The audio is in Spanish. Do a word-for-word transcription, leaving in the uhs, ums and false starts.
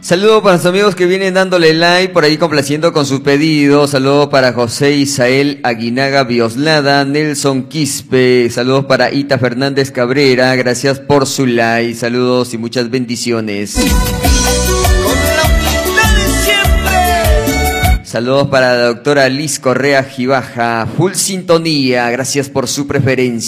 Saludos para los amigos que vienen dándole like, por ahí complaciendo con sus pedidos. Saludos para José Isael Aguinaga Bioslada, Nelson Quispe. Saludos para Ita Fernández Cabrera. Gracias por su like. Saludos y muchas bendiciones. Saludos para la doctora Liz Correa Gibaja. Full sintonía. Gracias por su preferencia.